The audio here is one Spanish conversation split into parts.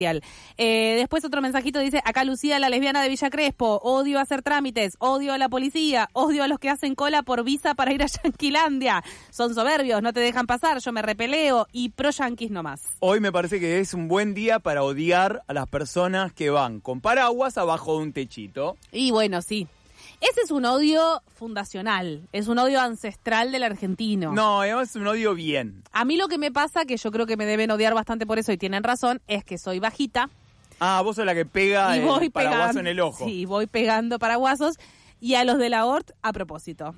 Después otro mensajito dice, acá Lucía, la lesbiana de Villa Crespo, odio hacer trámites, odio a la policía, odio a los que hacen cola por visa para ir a Yanquilandia. Son soberbios, no te dejan pasar, yo me repeleo y pro yanquis nomás. Hoy me parece que es un buen día para odiar a las personas que van con paraguas abajo de un techito. Y bueno, sí. Ese es un odio fundacional, es un odio ancestral del argentino. No, además es un odio bien. A mí lo que me pasa, que yo creo que me deben odiar bastante por eso y tienen razón, es que soy bajita. Ah, vos sos la que pega el paraguaso en el ojo. Sí, voy pegando paraguasos y a los de la ORT a propósito.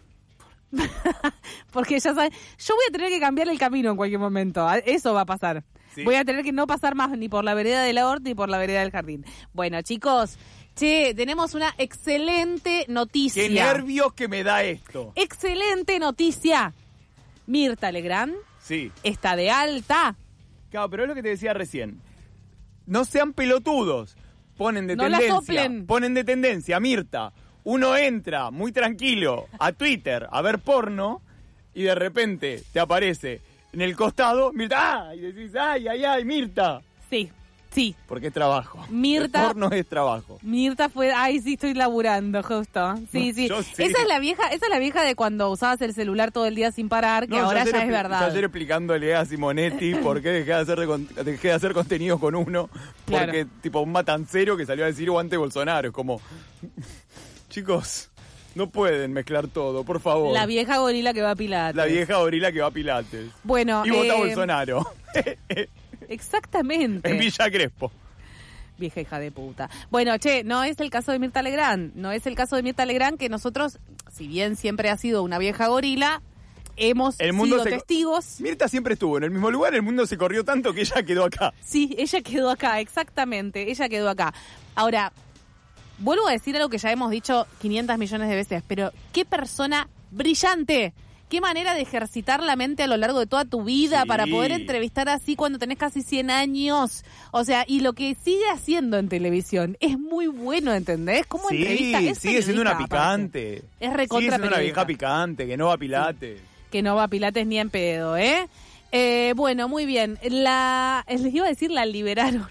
Porque ya saben, yo voy a tener que cambiar el camino en cualquier momento, eso va a pasar. ¿Sí? Voy a tener que no pasar más ni por la vereda de la ORT ni por la vereda del jardín. Bueno, chicos... Che, tenemos una excelente noticia. ¡Qué nervios que me da esto! Excelente noticia. Mirta Legrand está de alta. Claro, pero es lo que te decía recién. No sean pelotudos. Ponen de tendencia. No la soplen. Ponen de tendencia, Mirta. Uno entra muy tranquilo a Twitter a ver porno y de repente te aparece en el costado Mirta. ¡Ah! Y decís, ¡ay, Mirta! Sí. Sí. Porque es trabajo. Mirta. El porno es trabajo. Mirta fue, sí, estoy laburando, justo. Sí, sí. Sí. Esa es la vieja de cuando usabas el celular todo el día sin parar, que ahora ya es verdad. Yo ayer explicándole a Simonetti por qué dejé de hacer contenido con uno. Claro. Porque, tipo, un matancero que salió a decir aguante Bolsonaro. Es como, chicos, no pueden mezclar todo, por favor. La vieja gorila que va a Pilates. Bueno. Y vota Bolsonaro. Exactamente. En Villa Crespo. Vieja hija de puta. Bueno, no es el caso de Mirta Legrand. No es el caso de Mirta Legrand, que nosotros, si bien siempre ha sido una vieja gorila, hemos sido testigos. Mirta siempre estuvo en el mismo lugar, el mundo se corrió tanto que ella quedó acá. Sí, ella quedó acá, exactamente. Ella quedó acá. Ahora, vuelvo a decir algo que ya hemos dicho 500 millones de veces, pero qué persona brillante. Qué manera de ejercitar la mente a lo largo de toda tu vida para poder entrevistar así cuando tenés casi 100 años. O sea, y lo que sigue haciendo en televisión es muy bueno, ¿entendés? ¿Cómo entrevista? Es sigue siendo una picante. Es recontra. Sigue siendo una vieja picante, que no va a Pilates. Sí, que no va a Pilates ni en pedo, ¿eh? Bueno, muy bien. Les iba a decir, la liberaron.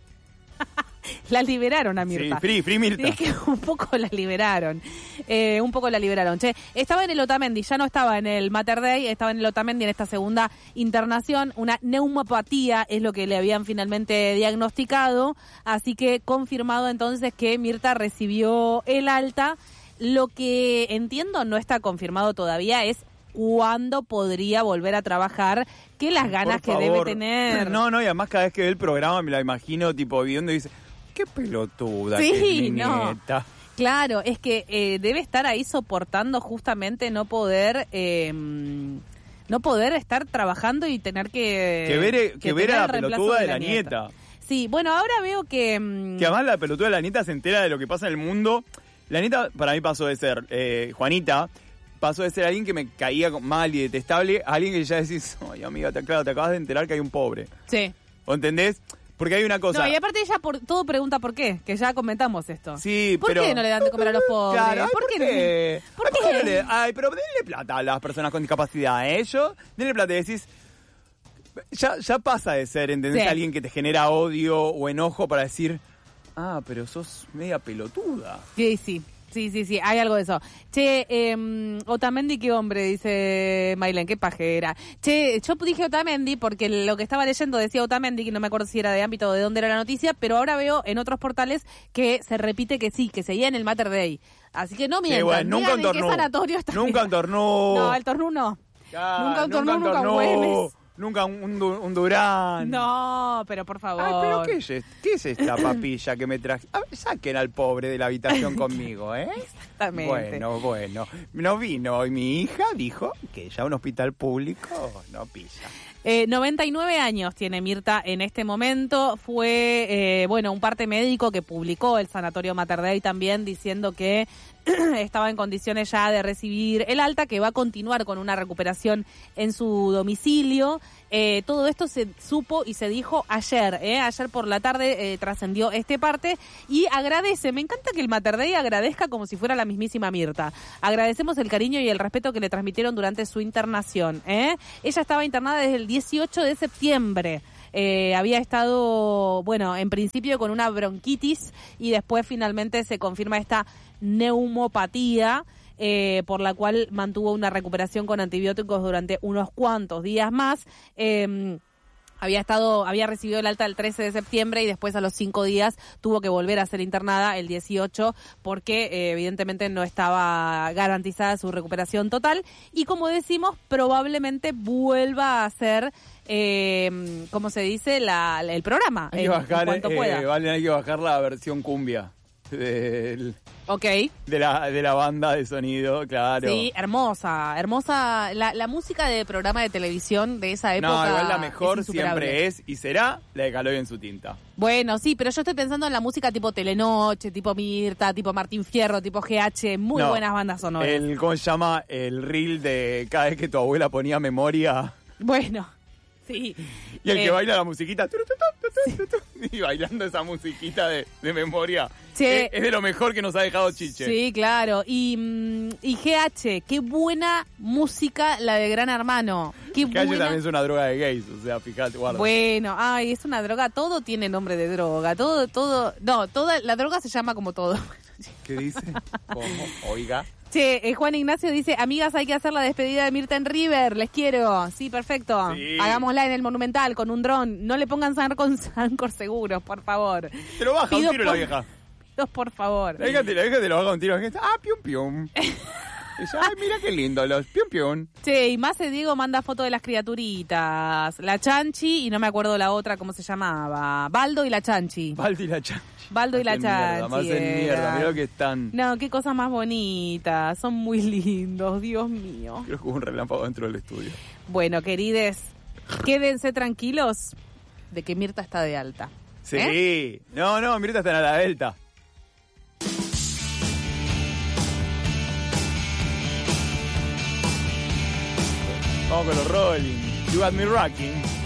La liberaron a Mirta. Sí, free Mirta. Es que un poco la liberaron. Che, estaba en el Otamendi, ya no estaba en el Mater Dei, estaba en el Otamendi en esta segunda internación. Una neumopatía es lo que le habían finalmente diagnosticado. Así que confirmado entonces que Mirta recibió el alta. Lo que entiendo no está confirmado todavía es cuándo podría volver a trabajar, que las ganas que debe tener. No, y además cada vez que ve el programa me la imagino tipo viendo y dice, qué pelotuda que es mi nieta. Claro, es que debe estar ahí soportando justamente no poder estar trabajando y tener que ver a la pelotuda de la nieta. Sí, bueno, ahora veo que... Que además la pelotuda de la nieta se entera de lo que pasa en el mundo. La nieta para mí pasó de ser, Juanita, pasó de ser alguien que me caía mal y detestable a alguien que ya decís, ay amiga, te acabas de enterar que hay un pobre. Sí. ¿O entendés? Porque hay una cosa... No, y aparte ella todo pregunta por qué, que ya comentamos esto. Sí, ¿Por qué no le dan de comer a los pobres? Claro, ¿Por qué? Pero denle plata a las personas con discapacidad, ¿eh? Denle plata y decís... Ya pasa de ser, ¿entendés? Sí. Alguien que te genera odio o enojo para decir, pero sos media pelotuda. Sí, hay algo de eso. Che, Otamendi, qué hombre, dice Maylen, qué pajera. Che, yo dije Otamendi porque lo que estaba leyendo decía Otamendi, que no me acuerdo si era de ámbito o de dónde era la noticia, pero ahora veo en otros portales que se repite que sí, que seguía en el Mater Dei. Así que no mientan, bueno, nunca digan en qué sanatorio está. Nunca entornó. No, el tornú no. Nunca entornó, nunca Güemes. Nunca un Durán. No, pero por favor. Pero ¿qué es esta papilla que me traje? Saquen al pobre de la habitación conmigo, ¿eh? Exactamente. Bueno. No vino hoy mi hija, dijo que ya un hospital público no pilla. 99 años tiene Mirta en este momento. Fue, un parte médico que publicó el Sanatorio Mater Dei también diciendo que estaba en condiciones ya de recibir el alta, que va a continuar con una recuperación en su domicilio. Todo esto se supo y se dijo ayer. Ayer por la tarde trascendió este parte y agradece. Me encanta que el Mater Dei agradezca como si fuera la mismísima Mirta. Agradecemos el cariño y el respeto que le transmitieron durante su internación. Ella estaba internada desde el 18 de septiembre. Había estado, bueno, en principio con una bronquitis y después finalmente se confirma esta neumopatía, por la cual mantuvo una recuperación con antibióticos durante unos cuantos días más. Había recibido el alta el 13 de septiembre y después a los 5 días tuvo que volver a ser internada el 18 porque evidentemente no estaba garantizada su recuperación total y como decimos probablemente vuelva a hacer, ¿cómo se dice? El programa hay que bajar, en cuanto pueda. Hay que bajar la versión cumbia de la banda de sonido, claro. Sí, hermosa. La música de programa de televisión de esa época. No, igual la mejor siempre es y será la de Caloy en su tinta. Bueno, sí, pero yo estoy pensando en la música tipo Telenoche, tipo Mirta, tipo Martín Fierro, tipo GH, muy buenas bandas sonoras. ¿Cómo se llama? El reel de cada vez que tu abuela ponía Memoria. Bueno, sí. Y el que baila la musiquita, y bailando esa musiquita de Memoria. Che, es de lo mejor que nos ha dejado Chiche. Sí, claro. Y GH, qué buena música la de Gran Hermano. Qué GH buena... también es una droga de gays, o sea, fíjate, guarda. Bueno, es una droga, todo tiene nombre de droga, todo. No, toda la droga se llama como todo. ¿Qué dice? ¿Cómo? Oiga. Che, Juan Ignacio dice, amigas, hay que hacer la despedida de Mirta en River, les quiero. Sí, perfecto. Sí. Hagámosla en el Monumental con un dron. No le pongan Sancor seguros, por favor. Te lo baja un tiro la vieja. Por favor. Déjate, lo baja un tiro. Pium, pium. Dice, ay, mira qué lindo, los pium, pium. Che, y Mase Diego manda foto de las criaturitas. La Chanchi y no me acuerdo la otra, ¿cómo se llamaba? Baldo y la Chanchi. Baldo y la Chanchi. Baldo y la Chanchi. Más en mierda, mirá lo que están. No, qué cosas más bonitas. Son muy lindos, Dios mío. Creo que hubo un relámpago dentro del estudio. Bueno, querides, quédense tranquilos de que Mirta está de alta. Sí. No, Mirta está en la Delta. Vamos con los Rolling. You Got Me Rocking.